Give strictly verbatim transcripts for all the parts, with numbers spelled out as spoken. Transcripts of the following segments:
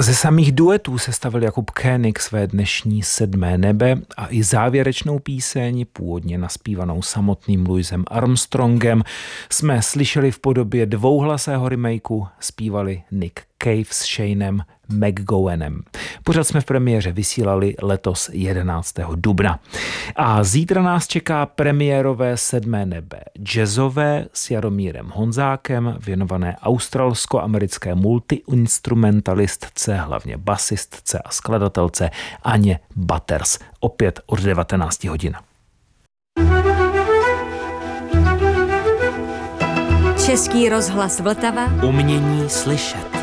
Ze samých duetů sestavil Jakub Koenig své dnešní Sedmé nebe a i závěrečnou píseň, původně naspívanou samotným Louisem Armstrongem, jsme slyšeli v podobě dvouhlasého remakeu, zpívali Nick Cave s Shanem McGowanem. Pořád jsme v premiéře vysílali letos jedenáctého dubna. A zítra nás čeká premiérové Sedmé nebe jazzové s Jaromírem Honzákem, věnované australsko-americké multiinstrumentalistce, hlavně basistce a skladatelce Aně Butters. Opět od devatenácti hodin. Český rozhlas Vltava. Umění slyšet.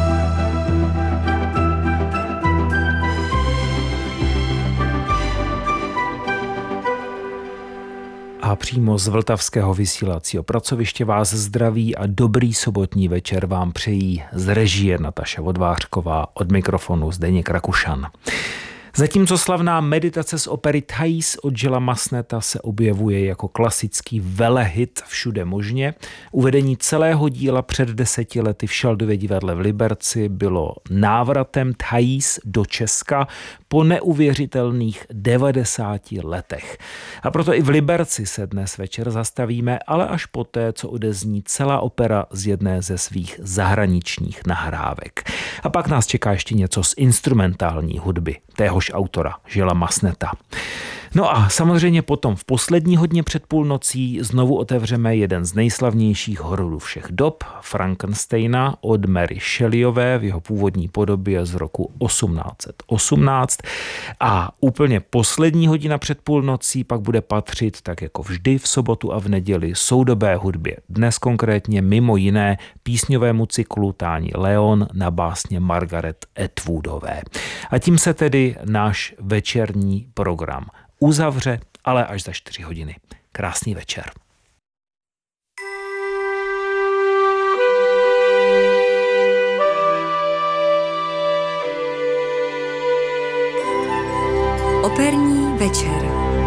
A přímo z vltavského vysílacího pracoviště vás zdraví a dobrý sobotní večer vám přejí z režie Nataša Vodvářková, od mikrofonu Zdeněk Rakušan. Zatímco slavná meditace z opery Thais od Gilla Masneta se objevuje jako klasický velehit všude možně, uvedení celého díla před deseti lety v Šaldově divadle v Liberci bylo návratem Thais do Česka po neuvěřitelných devadesáti letech. A proto i v Liberci se dnes večer zastavíme, ale až poté, co odezní celá opera z jedné ze svých zahraničních nahrávek. A pak nás čeká ještě něco z instrumentální hudby téhož autora Gilla Masneta. No a samozřejmě potom v poslední hodně před půlnocí znovu otevřeme jeden z nejslavnějších hororů všech dob, Frankensteina od Mary Shelleyové v jeho původní podobě z roku osmnáct set osmnáct. A úplně poslední hodina před půlnocí pak bude patřit, tak jako vždy v sobotu a v neděli, soudobé hudbě. Dnes konkrétně mimo jiné písňovému cyklu Tání Leon na básně Margaret Atwoodové. A tím se tedy náš večerní program uzavře, ale až za čtyři hodiny. Krásný večer. Operní večer.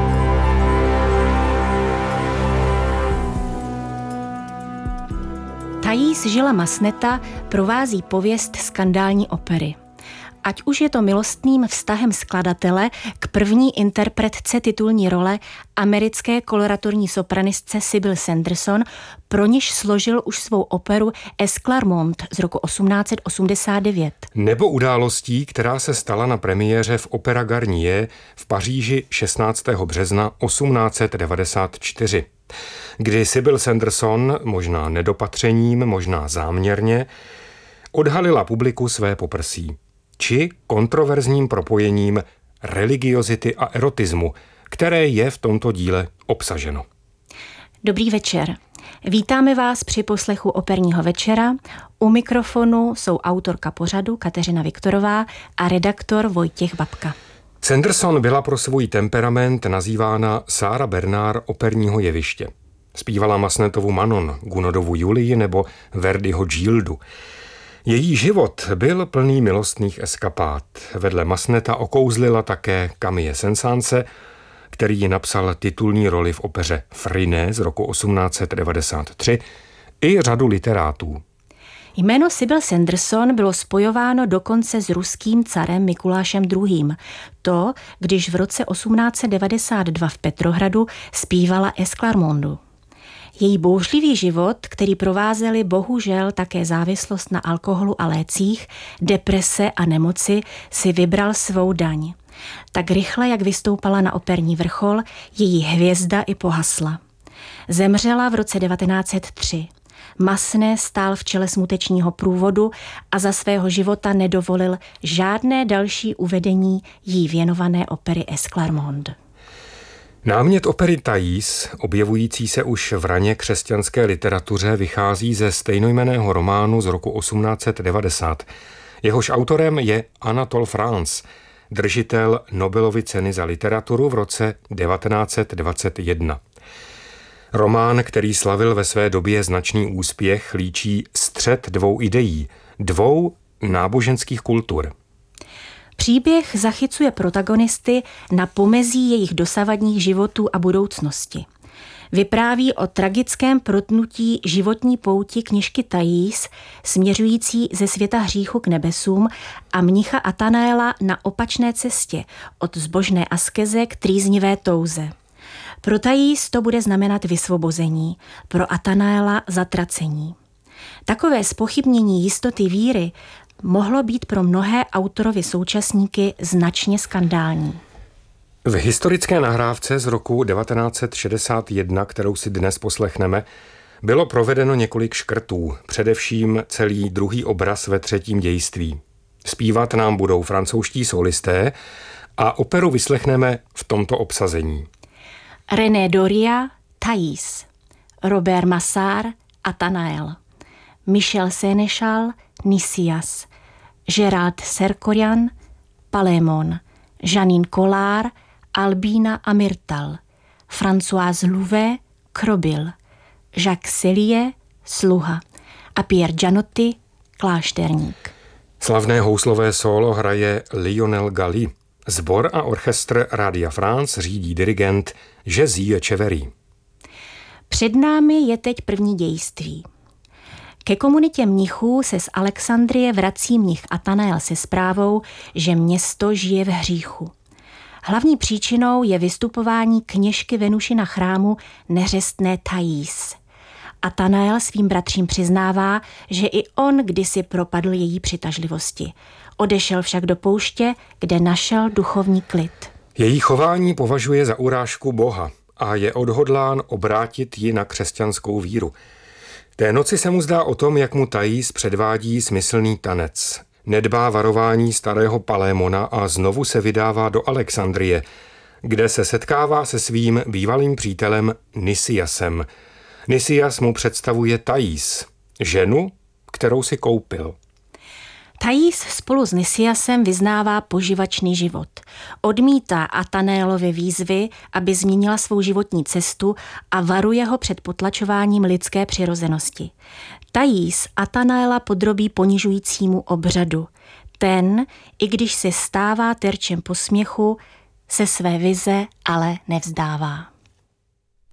Thais Gilla Masneta provází pověst skandální opery. Ať už je to milostným vztahem skladatele k první interpretce titulní role americké koloraturní sopranistce Sybil Sanderson, pro niž složil už svou operu Esclarmonde z roku osmnáct set osmdesát devět. Nebo událostí, která se stala na premiéře v Opéra Garnier v Paříži šestnáctého března osmnáct set devadesát čtyři, kdy Sybil Sanderson, možná nedopatřením, možná záměrně, odhalila publiku své poprsí, či kontroverzním propojením religiozity a erotismu, které je v tomto díle obsaženo. Dobrý večer. Vítáme vás při poslechu operního večera. U mikrofonu jsou autorka pořadu Kateřina Viktorová a redaktor Vojtěch Babka. Sanderson byla pro svůj temperament nazývána Sarah Bernard operního jeviště. Zpívala Masnetovu Manon, Gounodovu Julii nebo Verdiho Gildu. Její život byl plný milostných eskapád. Vedle Masneta okouzlila také Camille Saint-Saëns, který ji napsal titulní roli v opeře Phryné z roku osmnáct set devadesát tři, i řadu literátů. Jméno Sybil Sanderson bylo spojováno dokonce s ruským carem Mikulášem druhým. To, když v roce osmnáct set devadesát dva v Petrohradu zpívala Esclarmondu. Její bouřlivý život, který provázely bohužel také závislost na alkoholu a lécích, deprese a nemoci, si vybral svou daň. Tak rychle, jak vystoupala na operní vrchol, její hvězda i pohasla. Zemřela v roce devatenáct set tři. Massenet stál v čele smutečního průvodu a za svého života nedovolil žádné další uvedení jí věnované opery Esclarmonde. Námět opery Thais, objevující se už v raně křesťanské literatuře, vychází ze stejnojmenného románu z roku osmnáct set devadesát. Jehož autorem je Anatole France, držitel Nobelovy ceny za literaturu v roce devatenáct set dvacet jedna. Román, který slavil ve své době značný úspěch, líčí střet dvou ideí, dvou náboženských kultur. Příběh zachycuje protagonisty na pomezí jejich dosavadních životů a budoucnosti. Vypráví o tragickém protnutí životní pouti kněžky Thais, směřující ze světa hříchu k nebesům, a mnicha Atanaela na opačné cestě, od zbožné askeze k trýznivé touze. Pro Thais to bude znamenat vysvobození, pro Atanaela zatracení. Takové zpochybnění jistoty víry mohlo být pro mnohé autorovi současníky značně skandální. V historické nahrávce z roku devatenáct set šedesát jedna, kterou si dnes poslechneme, bylo provedeno několik škrtů, především celý druhý obraz ve třetím dějství. Zpívat nám budou francouzští solisté a operu vyslechneme v tomto obsazení. René Doria, Thais, Robert Massard, Atanael, Michel Sénéchal, Nicias, Gérald Serkorian, Palémon, Janine Collard, Albína a Myrtal, Françoise Louvet, Krobil, Jacques Sellier, Sluha a Pierre Gianotti, Klášterník. Slavné houslové sólo hraje Lionel Galli. Sbor a orchestr Rádia France řídí dirigent Jérzy Echeverry. Před námi je teď první dějství. Ke komunitě mnichů se z Alexandrie vrací mnich Atanael se zprávou, že město žije v hříchu. Hlavní příčinou je vystupování kněžky Venuši na chrámu neřestné Thais. Atanael svým bratřím přiznává, že i on kdysi propadl její přitažlivosti. Odešel však do pouště, kde našel duchovní klid. Její chování považuje za urážku Boha a je odhodlán obrátit ji na křesťanskou víru. Té noci se mu zdá o tom, jak mu Thais předvádí smyslný tanec. Nedbá varování starého Palémona a znovu se vydává do Alexandrie, kde se setkává se svým bývalým přítelem Niciasem. Nicias mu představuje Thais, ženu, kterou si koupil. Thais spolu s Niciasem vyznává poživačný život. Odmítá Atanaelovy výzvy, aby změnila svou životní cestu, a varuje ho před potlačováním lidské přirozenosti. Thais Atanaela podrobí ponižujícímu obřadu. Ten, i když se stává terčem posměchu, se své vize ale nevzdává.